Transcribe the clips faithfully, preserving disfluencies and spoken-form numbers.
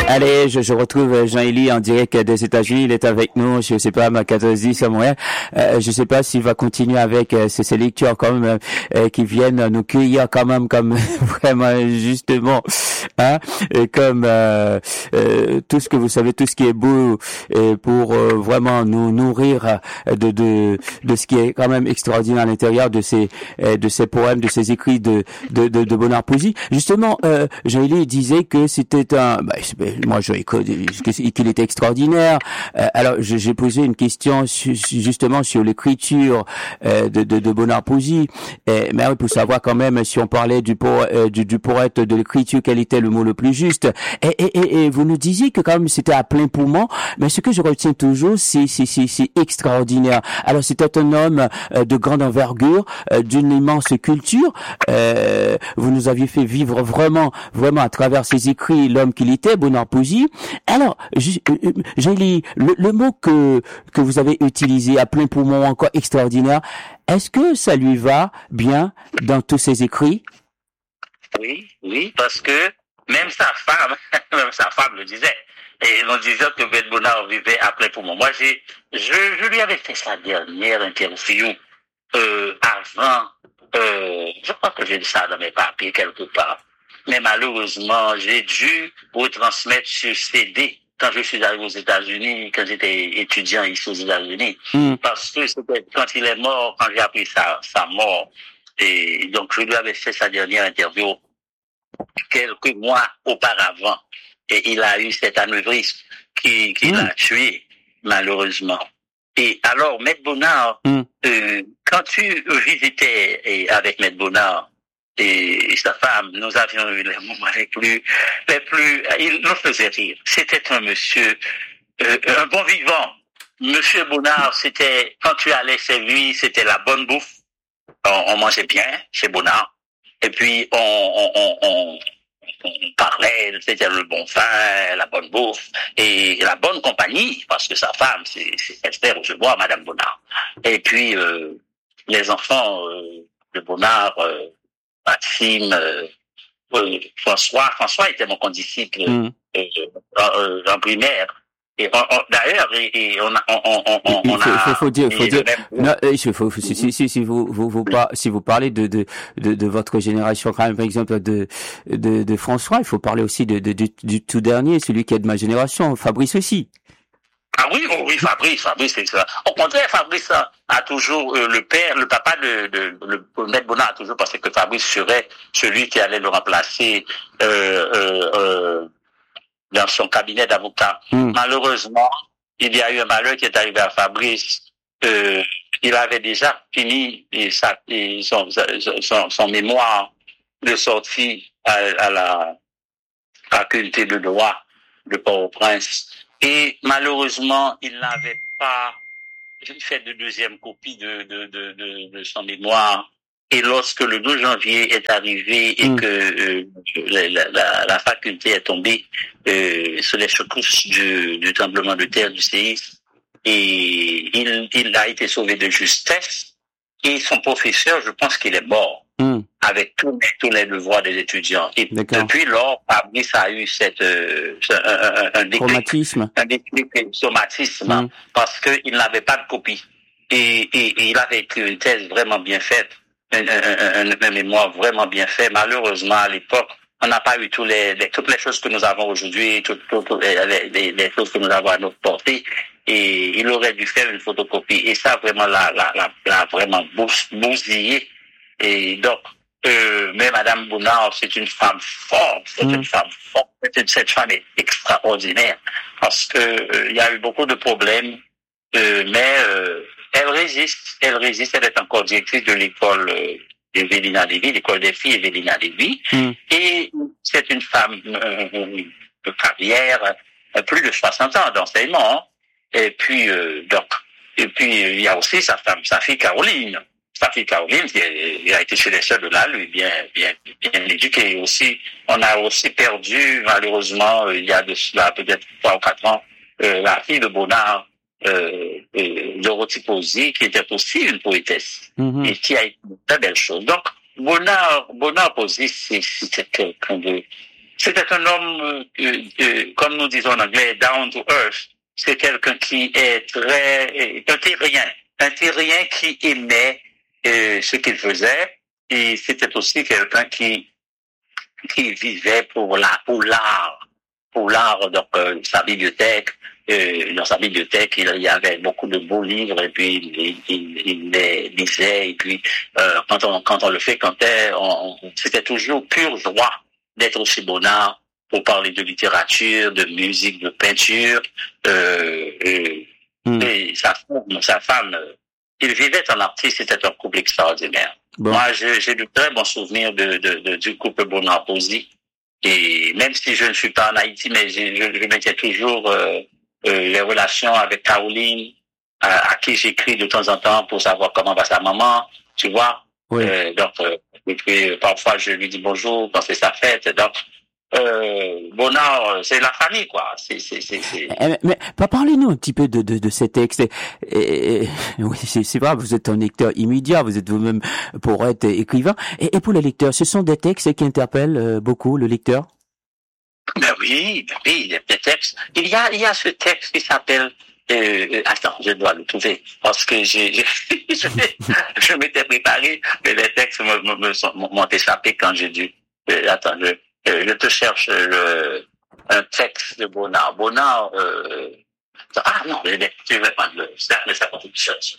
Allez, je, je retrouve Jean-Élie en direct des États-Unis. Il est avec nous, je sais pas, à quatorze dix à Montréal. Euh, je sais pas s'il va continuer avec euh, ces, ces lectures quand même euh, qui viennent nous cueillir quand même comme vraiment justement, hein, et comme euh, euh, tout ce que vous savez, tout ce qui est beau, et pour euh, vraiment nous nourrir de de de ce qui est quand même extraordinaire à l'intérieur de ces euh, de ces poèmes, de ces écrits de de de, de Bonnard Pozzi. Justement, euh, Jean-Élie disait que c'était un bah, moi je qu'il était extraordinaire. Euh, alors je, j'ai posé une question su, justement sur l'écriture euh, de, de, de Bonnard Pozzi, euh, mais pour savoir quand même si on parlait du, po, euh, du, du poète de l'écriture, quel était le mot le plus juste. Et, et, et, et vous nous disiez que quand même c'était à plein poumon, mais ce que je retiens toujours, c'est c'est c'est, c'est extraordinaire. Alors c'était un homme euh, de grande envergure, euh, d'une immense culture. Euh, vous nous aviez fait vivre vraiment, vraiment à travers ses écrits l'homme qu'il était, Bonnard Pozzi. Alors, j'ai lu le, le mot que que vous avez utilisé à plein poumon, encore extraordinaire. Est-ce que ça lui va bien dans tous ses écrits? Oui, oui, parce que même sa femme, même sa femme le disait. Et on disait que Ben Bonnard vivait à plein poumon. Moi, j'ai, je, je lui avais fait sa dernière interview euh, avant. Euh, je crois que j'ai dit ça dans mes papiers quelque part. Mais malheureusement, j'ai dû retransmettre sur C D quand je suis arrivé aux États-Unis, quand j'étais étudiant ici aux États-Unis, mm. parce que c'était quand il est mort, quand j'ai appris sa, sa mort, et donc je lui avais fait sa dernière interview quelques mois auparavant, et il a eu cet anévrisme qui, qui mm. l'a tué, malheureusement. Et alors, Maître Bonnard, mm. euh, quand tu visitais avec Maître Bonnard, et sa femme, nous avions eu les moments les plus, les plus, il nous faisait rire. C'était un monsieur, euh, un bon vivant. Monsieur Bonnard, c'était, quand tu allais chez lui, c'était la bonne bouffe. On, on mangeait bien chez Bonnard. Et puis, on, on, on, on, on parlait, c'était le bon vin, la bonne bouffe, et la bonne compagnie, parce que sa femme, c'est, c'est Esther Ojebois, Madame Bonnard. Et puis, euh, les enfants euh, de Bonnard, euh, Maxime, euh, euh, François, François était mon condisciple mm. euh, euh, en primaire. Et on, on, d'ailleurs, et, et on a, on, on, on, il on faut, a. Faut, faut dire, faut dire. Non, il faut, si, si, si, si vous, vous, vous, par, si vous parlez de, de, de, de votre génération, quand même, par exemple, de, de, de François, il faut parler aussi de, de, du, du tout dernier, celui qui est de ma génération, Fabrice aussi. Ah oui, oh oui, Fabrice, Fabrice, c'est ça. Au contraire, Fabrice a, a toujours, euh, le père, le papa de, de, de, le Maître Bonnard a toujours pensé que Fabrice serait celui qui allait le remplacer, euh, euh, euh, dans son cabinet d'avocat. Mm. Malheureusement, il y a eu un malheur qui est arrivé à Fabrice. Euh, il avait déjà fini et sa, et son, son, son mémoire de sortie à, à la faculté de droit de Port-au-Prince. Et malheureusement, il n'avait pas fait de deuxième copie de, de, de, de, de son mémoire. Et lorsque le douze janvier est arrivé et mmh. que euh, la, la, la faculté est tombée euh, sur les secousses du, du tremblement de terre du séisme, et il, il a été sauvé de justesse. Et son professeur, je pense qu'il est mort. Mmh. Avec tous les, tous les devoirs des étudiants. Et D'accord. depuis lors, Fabrice a eu cette, euh, un, un, un déclic, traumatisme, un déclic, un traumatisme, mmh. parce qu'il n'avait pas de copie. Et, et, et il avait écrit une thèse vraiment bien faite, un, un, un, un mémoire vraiment bien fait. Malheureusement, à l'époque, on n'a pas eu tous les, les, toutes les choses que nous avons aujourd'hui, toutes, toutes, toutes les, les, les choses que nous avons à notre portée. Et il aurait dû faire une photocopie. Et ça, vraiment, l'a, l'a, l'a, l'a vraiment bousillé. Et donc, Euh, mais Madame Bonnard, c'est une femme forte, c'est mmh. une femme forte, cette femme est extraordinaire, parce que euh, il y a eu beaucoup de problèmes, euh, mais euh, elle résiste, elle résiste, elle est encore directrice de l'école euh, Evelina Lévy, l'école des filles Evelina Lévy, mmh. et c'est une femme euh, de carrière, euh, plus de soixante ans d'enseignement, hein, et puis euh, donc, et puis il y a aussi sa femme, sa fille Caroline. Sa fille Caroline, qui a été chez les sœurs de là, lui, bien, bien, bien éduquée aussi. On a aussi perdu, malheureusement, il y a de cela peut-être trois ou quatre ans, euh, la fille de Bonnard, euh, euh, Dorothy Pozzi, qui était aussi une poétesse, mm-hmm. et qui a été une très belle chose. Donc, Bonnard, Bonnard Pozzi, c'était quelqu'un de, c'était un homme, euh, euh, comme nous disons en anglais, down to earth. C'est quelqu'un qui est très, un terrien, un terrien qui aimait euh, ce qu'il faisait, et c'était aussi quelqu'un qui qui vivait pour la pour l'art, pour l'art. Donc euh, sa bibliothèque, euh, dans sa bibliothèque, il y avait beaucoup de beaux livres, et puis il, il, il les lisait, et puis euh, quand on quand on le fréquentait, on, on, c'était toujours pure joie d'être chez Bonnard pour parler de littérature, de musique, de peinture. Euh, et, mm. et sa femme, sa femme, il vivait en artiste, c'était un couple extraordinaire. Bon. Moi, j'ai, j'ai de très bons souvenirs de, de, de du couple Bonnard-Posy. Et même si je ne suis pas en Haïti, mais je, je, je mettais toujours euh, euh, les relations avec Caroline, à, à qui j'écris de temps en temps pour savoir comment va sa maman, tu vois. Oui. Euh, donc, euh, et puis parfois je lui dis bonjour quand c'est sa fête. Donc, Euh, Bonnard, c'est la famille, quoi. C'est, c'est, c'est, c'est... Mais, mais parlez-nous un petit peu de, de, de ces textes. Et, et, oui, c'est, c'est vrai, vous êtes un lecteur immédiat, vous êtes vous-même poète et écrivain. Et, et pour les lecteurs, ce sont des textes qui interpellent beaucoup le lecteur? Ben oui, ben oui, des textes. Il y a, il y a ce texte qui s'appelle, euh, attends, je dois le trouver, parce que j'ai, j'ai je, je m'étais préparé, mais les textes me, me, me sont, m'ont échappé quand j'ai dû, euh, attends, je, je te cherche le, un texte de Bonnard. Bonnard, euh, ah non, je ne vais pas le, ça, mais ça continue de chercher.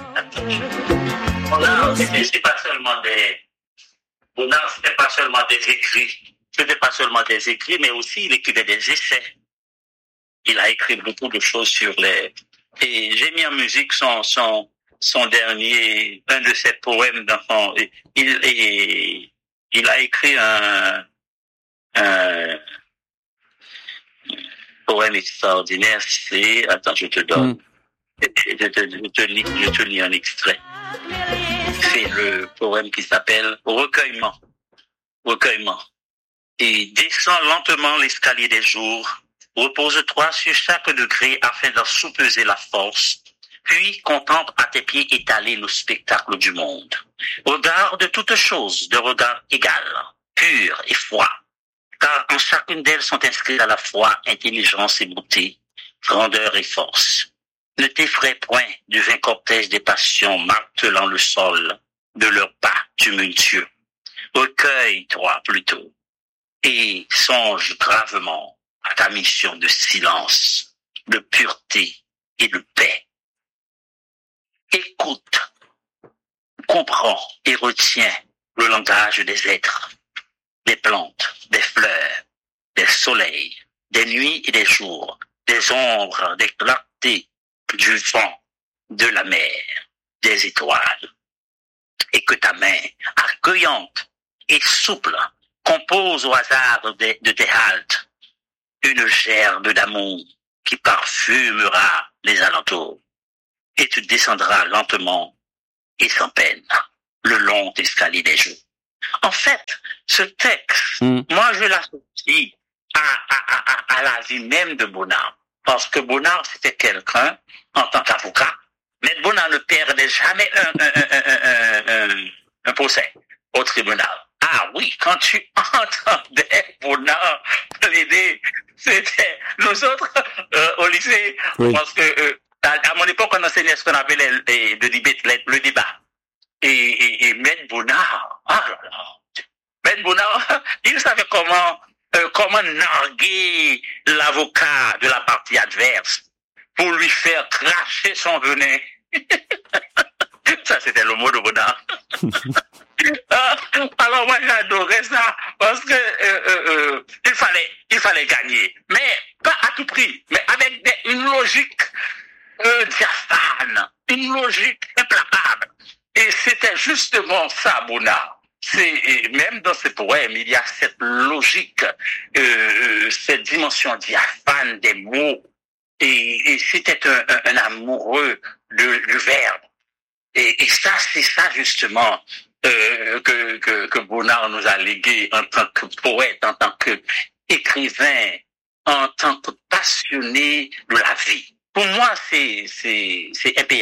Bonnard, c'est, c'est pas seulement des, Bonnard, c'était pas seulement des écrits, c'était pas seulement des écrits, mais aussi il écrivait des essais. Il a écrit beaucoup de choses sur les, et j'ai mis en musique son, son, son dernier, un de ses poèmes d'enfant. Il, il, il a écrit un, un poème extraordinaire, c'est, attends, je te donne, mm. je, te, je, te lis, je te lis un extrait. C'est le poème qui s'appelle Recueillement. Recueillement. Et descends lentement l'escalier des jours, repose-toi sur chaque degré afin d'en soupeser la force, puis contemple à tes pieds étalés le spectacle du monde. Regarde toutes choses de regard égal, pur et froid, car en chacune d'elles sont inscrites à la fois intelligence et beauté, grandeur et force. Ne t'effraie point du vain cortège des passions martelant le sol de leurs pas tumultueux. Recueille-toi plutôt et songe gravement à ta mission de silence, de pureté et de paix. Écoute, comprends et retiens le langage des êtres, des plantes, des fleurs, des soleils, des nuits et des jours, des ombres, des clartés, du vent, de la mer, des étoiles. Et que ta main, accueillante et souple, compose au hasard de, de tes haltes une gerbe d'amour qui parfumera les alentours. Et tu descendras lentement et sans peine le long escalier des jours. En fait, ce texte, mm. moi je l'associe à, à, à, à la vie même de Bonnard. Parce que Bonnard, c'était quelqu'un, en tant qu'avocat, mais Bonnard ne perdait jamais un, un, un, un, un, un, un procès au tribunal. Ah oui, quand tu entendais Bonnard plaider, c'était nous autres euh, au lycée, oui. Parce que euh, à, à mon époque, on enseignait ce qu'on appelait le, le, le, le débat. Et, et, et Maître Bonnard, ah là là, Maître Bonnard, il savait comment euh, comment narguer l'avocat de la partie adverse pour lui faire cracher son venin. Ça, c'était le mot de Bonnard. Alors moi j'adorais ça parce que euh, euh, euh, il fallait il fallait gagner, mais pas à tout prix, mais avec des, une logique euh, diaphane, une logique implacable. Et c'était justement ça, Bonnard. C'est même dans ses poèmes, il y a cette logique, euh, cette dimension diaphane des mots. Et, et c'était un, un, un amoureux du, du verbe. Et, et ça, c'est ça justement euh, que, que, que Bonnard nous a légué en tant que poète, en tant qu'écrivain, en tant que passionné de la vie. Pour moi, c'est c'est c'est impayable.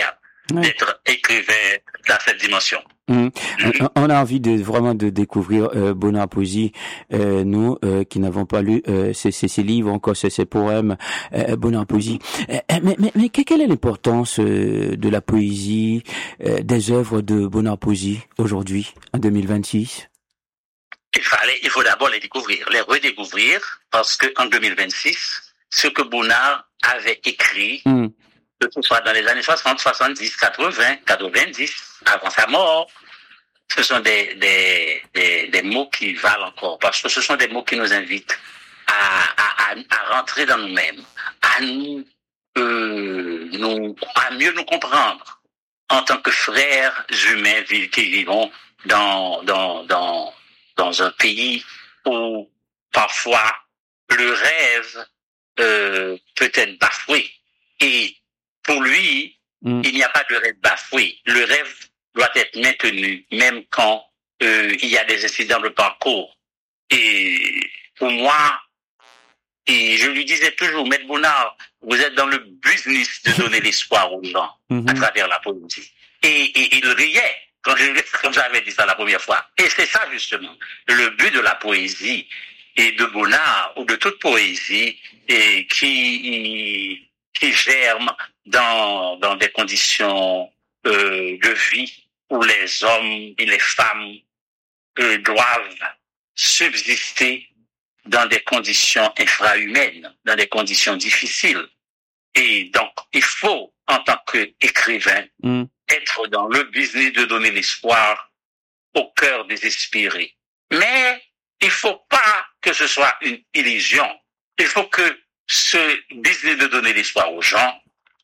ouais. d'être écrivain dans cette dimension. Mmh. On a envie de vraiment de découvrir euh, Bonnard Poésie, euh, nous euh, qui n'avons pas lu euh, ces, ces, ces livres, encore ces, ces poèmes, euh, Bonnard Poésie. Euh, mais, mais, mais quelle est l'importance euh, de la poésie, euh, des œuvres de Bonnard Poésie aujourd'hui, en deux mille vingt-six? Il fallait, il faut d'abord les découvrir, les redécouvrir, parce que en deux mille vingt-six, ce que Bonnard avait écrit, mmh. que ce soit dans les années soixante, soixante-dix, quatre-vingts, quatre-vingt-dix, avant sa mort, ce sont des, des, des, des mots qui valent encore, parce que ce sont des mots qui nous invitent à, à, à rentrer dans nous-mêmes, à nous, euh, nous, à mieux nous comprendre en tant que frères humains qui vivons dans, dans, dans, dans un pays où parfois le rêve euh, peut être bafoué. Et pour lui, mmh. il n'y a pas de rêve bafoué. Le rêve doit être maintenu, même quand euh, il y a des incidents de parcours. Et pour moi, et je lui disais toujours, Maître Bonnard, vous êtes dans le business de donner l'espoir aux gens mmh. à travers la poésie. Et, et il riait quand, je, quand j'avais dit ça la première fois. Et c'est ça justement, le but de la poésie et de Bonnard, ou de toute poésie, et qui, qui germe dans, dans des conditions euh, de vie où les hommes et les femmes euh, doivent subsister dans des conditions infrahumaines, dans des conditions difficiles. Et donc, il faut, en tant qu'écrivain, mmh. être dans le business de donner l'espoir au cœur désespéré. Mais il faut pas que ce soit une illusion. Il faut que ce business de donner l'espoir aux gens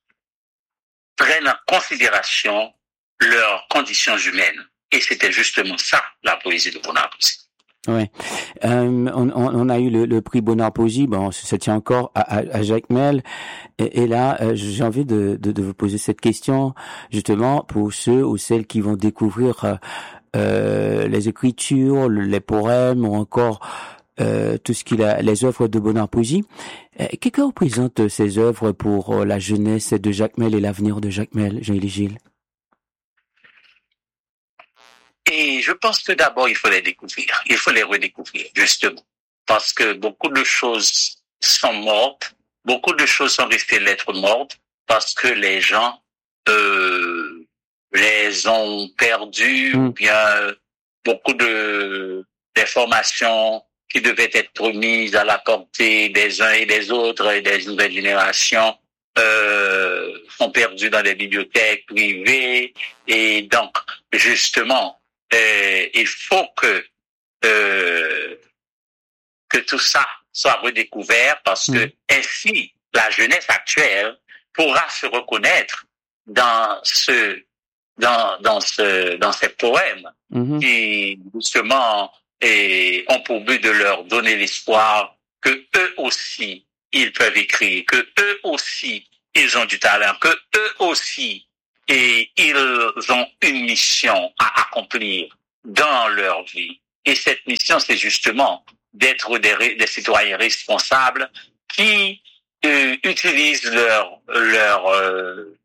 prenne en considération leurs conditions humaines. Et c'était justement ça, la poésie de Bonnard Poésie. Ouais, euh, on, on a eu le, le prix Bonnard Poésie, bon, ça tient encore à, à, à Jacmel, et, et là, euh, j'ai envie de, de, de vous poser cette question, justement, pour ceux ou celles qui vont découvrir euh, euh, les écritures, les poèmes, ou encore euh, tout ce qu'il a, les œuvres de Bonnard Poésie. Euh, Qu'est-ce que représentent ces œuvres pour la jeunesse de Jacmel et l'avenir de Jacmel, Jean-Élie Gilles? Et je pense que d'abord, il faut les découvrir. Il faut les redécouvrir, justement. Parce que beaucoup de choses sont mortes. Beaucoup de choses sont restées lettres mortes parce que les gens euh, les ont perdues mmh. ou bien beaucoup de d'informations qui devaient être mises à la portée des uns et des autres et des nouvelles générations euh, sont perdues dans les bibliothèques privées. Et donc, justement, Euh, il faut que euh, que tout ça soit redécouvert parce que mmh. ainsi la jeunesse actuelle pourra se reconnaître dans ce dans dans ce dans ces poèmes mmh. qui justement et, ont pour but de leur donner l'espoir que eux aussi ils peuvent écrire, que eux aussi ils ont du talent, que eux aussi et ils ont une mission à accomplir dans leur vie. Et cette mission, c'est justement d'être des, des citoyens responsables qui euh, utilisent leur leur euh,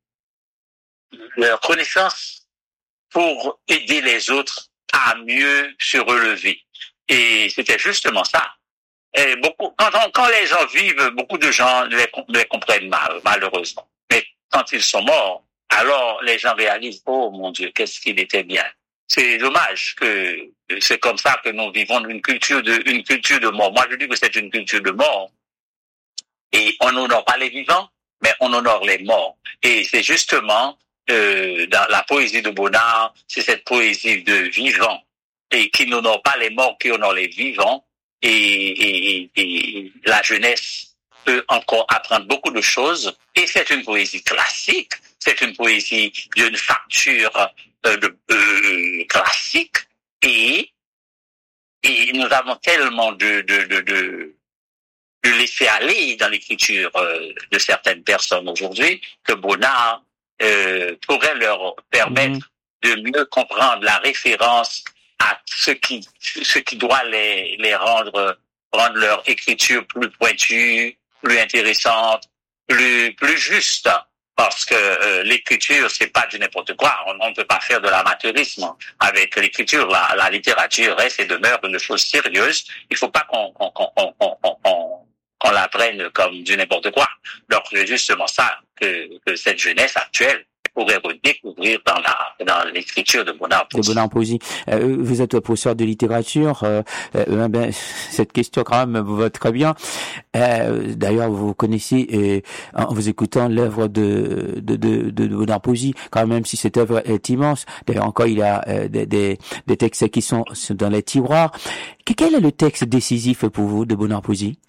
leur connaissance pour aider les autres à mieux se relever. Et c'était justement ça. Et beaucoup, quand, quand les gens vivent, beaucoup de gens les, les comprennent mal, malheureusement. Mais quand ils sont morts, alors les gens réalisent, oh mon Dieu, qu'est-ce qu'il était bien. C'est dommage que c'est comme ça que nous vivons une culture de une culture de mort. Moi, je dis que c'est une culture de mort. Et on n'honore pas les vivants, mais on honore les morts. Et c'est justement euh, dans la poésie de Bonnard, c'est cette poésie de vivants et qui n'honore pas les morts, qui honore les vivants. Et, et, et la jeunesse peut encore apprendre beaucoup de choses. Et c'est une poésie classique. C'est une poésie d'une facture euh, de, euh, classique et, et nous avons tellement de, de, de, de, de laisser aller dans l'écriture euh, de certaines personnes aujourd'hui que Bonnard euh, pourrait leur permettre mmh. de mieux comprendre la référence à ce qui, ce qui doit les, les rendre, rendre leur écriture plus pointue, plus intéressante, plus, plus juste. Parce que euh, l'écriture, c'est pas du n'importe quoi. On ne peut pas faire de l'amateurisme avec l'écriture. La, la littérature reste et demeure une chose sérieuse. Il faut pas qu'on qu'on qu'on qu'on qu'on, qu'on, qu'on la prenne comme du n'importe quoi. Donc c'est justement ça que, que cette jeunesse actuelle pourrait redécouvrir dans la dans l'écriture de Bonnard Pozzi. De Bonnard Pozzi. Euh, vous êtes professeur de littérature. Euh, euh, ben, cette question quand même vous va très bien. Euh, d'ailleurs, vous connaissez euh, en vous écoutant l'œuvre de de de, de Bonnard Pozzi, quand même si cette œuvre est immense. D'ailleurs, encore il y a euh, des, des des textes qui sont dans les tiroirs. Quel est le texte décisif pour vous de Bonnard Pozzi?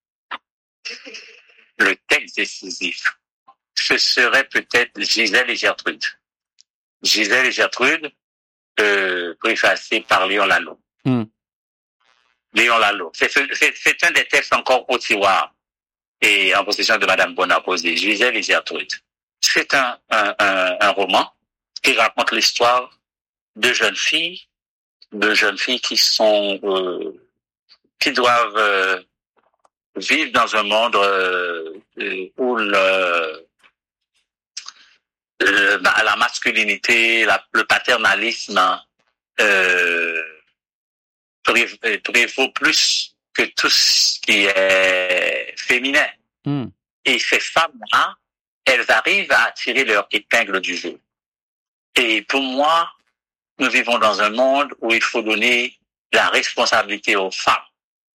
Le texte décisif, ce serait peut-être Gisèle et Gertrude. Gisèle et Gertrude, euh, préfacé par Léon Lalo. Mm. Léon Lalo. C'est, c'est, c'est un des textes encore au tiroir et en possession de Madame Bonnard Pozzi. Gisèle et Gertrude. C'est un, un, un, un roman qui raconte l'histoire de jeunes filles, de jeunes filles qui sont, euh, qui doivent euh, vivre dans un monde euh, où le Euh, la masculinité, la, le paternalisme euh, prévaut plus que tout ce qui est féminin. Mm. Et ces femmes-là, elles arrivent à tirer leur épingle du jeu. Et pour moi, nous vivons dans un monde où il faut donner la responsabilité aux femmes.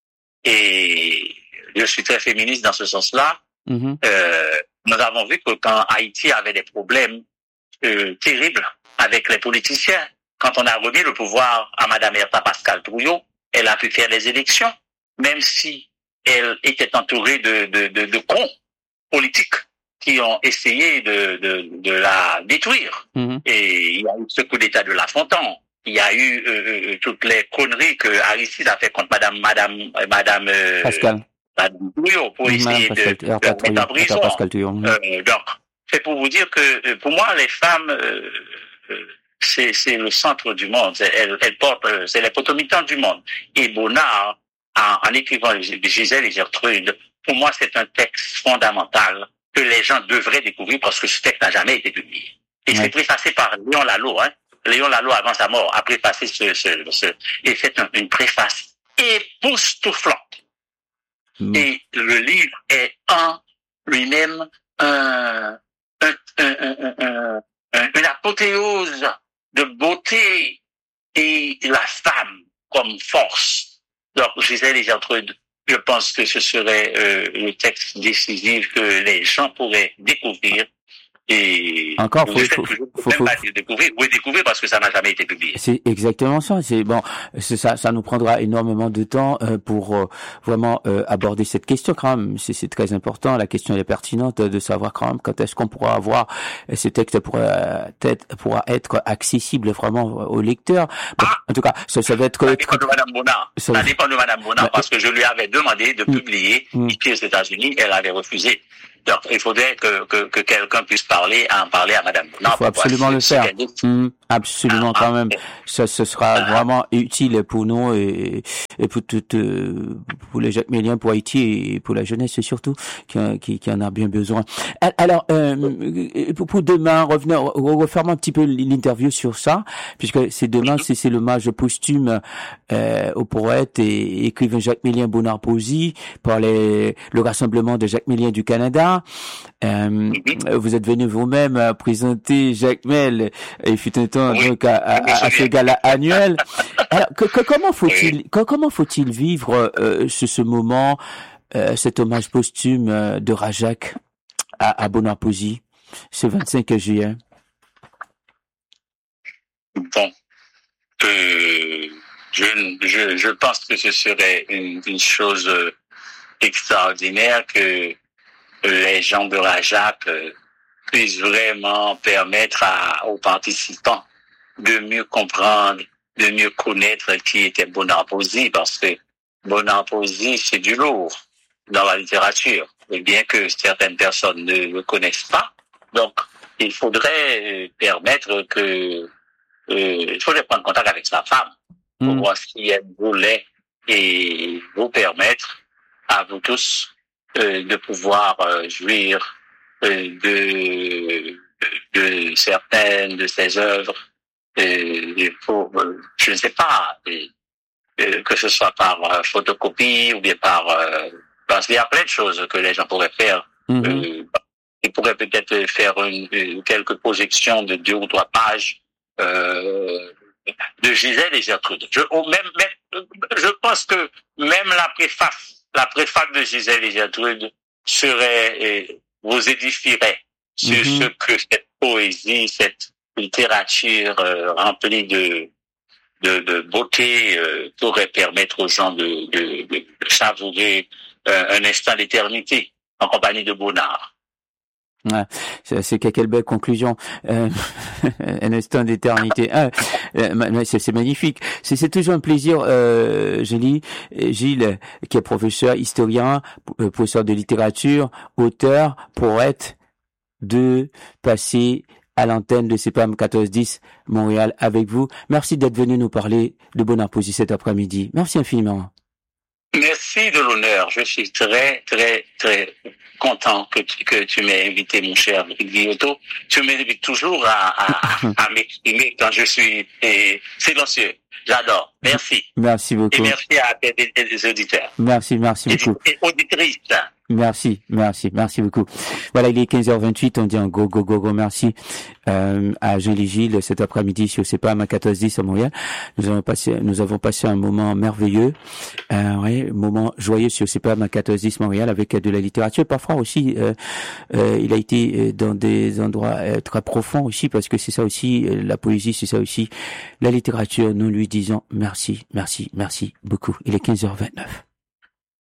Et je suis très féministe dans ce sens-là. Mm-hmm. Euh, nous avons vu que quand Haïti avait des problèmes euh, terribles avec les politiciens, quand on a remis le pouvoir à Madame Herta Pascal-Trouillot, elle a pu faire les élections, même si elle était entourée de, de, de, de cons politiques qui ont essayé de, de, de la détruire. Mm-hmm. Et il y a eu ce coup d'état de La Fontaine. Il y a eu euh, toutes les conneries que Aristide a fait contre Madame, Madame, Madame euh, Pascal. pour essayer de, de mettre en prison. Euh, donc, c'est pour vous dire que pour moi, les femmes, euh, c'est, c'est le centre du monde. Elles, elles portent, c'est les potomitans du monde. Et Bonnard, en, en écrivant Gisèle et Gertrude, pour moi, c'est un texte fondamental que les gens devraient découvrir parce que ce texte n'a jamais été publié. Et ouais. C'est préfacé par Léon Lalo. Hein. Léon Lalo, avant sa mort, a préfacé ce, ce, ce et fait un, une préface époustouflante. Mmh. Et le livre est en lui-même un, un, un, un, un, un, une apothéose de beauté et la femme comme force. Donc, Gisèle et Gertrude, je pense que ce serait euh, le texte décisif que les gens pourraient découvrir. Et encore, faut, faut, faut, faut, faut, pas découvrir, oui, découvrir parce que ça n'a jamais été publié. C'est exactement ça. C'est bon, c'est ça, ça nous prendra énormément de temps euh, pour euh, vraiment euh, aborder cette question quand même. C'est, c'est très important. La question est pertinente de savoir quand même quand est-ce qu'on pourra avoir ce texte pourra être pourra être accessible vraiment au lecteur. Bon, ah, en tout cas, ça, ça va être. Ça dépend de Madame Bonnard. Ça, ça dépend de Madame Bonnard bah, parce que je lui avais demandé de publier mm. ici aux États-Unis, elle avait refusé. Donc, il faudrait que, que, que quelqu'un puisse parler, en parler à Madame Bonnard. Il faut absolument le faire. Mmh, absolument, ah, quand même. Ça, ce sera ah, vraiment utile pour nous et, et pour tout, pour les Jacmeliens, pour Haïti et pour la jeunesse surtout, qui, qui, qui en a bien besoin. Alors, euh, pour, pour demain, revenons, refermons un petit peu l'interview sur ça, puisque c'est demain, c'est, c'est l'hommage posthume, euh, au poète et écrivain Jacmelien Bonnard Pozzi par les, le Rassemblement de Jacmeliens du Canada. Euh, mm-hmm. Vous êtes venu vous-même à présenter Jacmel, il fut un temps oui. donc à, à, à ce gala annuel. Alors, que, que, comment faut-il, oui. que, comment faut-il vivre euh, ce, ce moment, euh, cet hommage posthume euh, de Rajac à, à Bonnard Pozzi, ce vingt-cinq juillet? Bon, euh, je, je, je pense que ce serait une, une chose extraordinaire que les gens de Rajac euh, puissent vraiment permettre à, aux participants de mieux comprendre, de mieux connaître qui était Bonnard Pozzi, parce que Bonnard Pozzi, c'est du lourd dans la littérature, et bien que certaines personnes ne le connaissent pas. Donc, il faudrait permettre que, euh, il faudrait prendre contact avec sa femme pour mmh. voir si elle voulait et vous permettre à vous tous Euh, de pouvoir euh, jouir de, de certaines de ses œuvres, et pour, je ne sais pas, que ce soit par photocopie ou bien par, parce qu'il y a plein de choses que les gens pourraient faire. Mm-hmm. Euh, ils pourraient peut-être faire une, une, quelques projections de deux ou trois pages euh, de Gisèle et Gertrude. Je, même, même, je pense que même la préface, la préface de Gisèle et Gertrude serait, vous édifierait sur mm-hmm. ce que cette poésie, cette littérature euh, remplie de, de, de beauté euh, pourrait permettre aux gens de, de, de, de savourer euh, un instant d'éternité en compagnie de Bonnard. Ouais, c'est, c'est quelle belle conclusion. Euh, un instant d'éternité. Ah, c'est, c'est magnifique. C'est, c'est toujours un plaisir, euh, Gilles, Gilles, qui est professeur, historien, professeur de littérature, auteur, poète, de passer à l'antenne de C P A M quatorze dix Montréal avec vous. Merci d'être venu nous parler de Bonnard Poésie cet après-midi. Merci infiniment. Merci de l'honneur. Je suis très, très, très content que tu, que tu m'aies invité, mon cher Guillotot. Tu m'invites toujours à, à, à m'exprimer quand je suis eh, silencieux. J'adore. Merci. Merci beaucoup. Et merci à tes auditeurs. Merci, merci et beaucoup. Et auditrices. Merci, merci, merci beaucoup. Voilà, il est quinze heures vingt-huit, on dit un go, go, go, go, merci euh, à Jean-Louis Gilles cet après-midi sur C P A M quatorze dix à Montréal. Nous avons passé, nous avons passé un moment merveilleux, euh, ouais, moment joyeux sur C P A M quatorze dix Montréal avec de la littérature. Parfois aussi, euh, euh, il a été dans des endroits euh, très profonds aussi, parce que c'est ça aussi, euh, la poésie, c'est ça aussi, la littérature. Nous lui disons merci, merci, merci beaucoup. Il est quinze heures vingt-neuf.